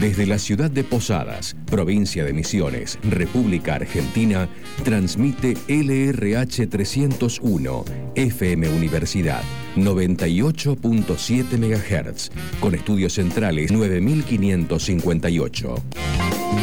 Desde la ciudad de Posadas, provincia de Misiones, República Argentina, transmite LRH 301, FM Universidad, 98.7 MHz, con estudios centrales 9558.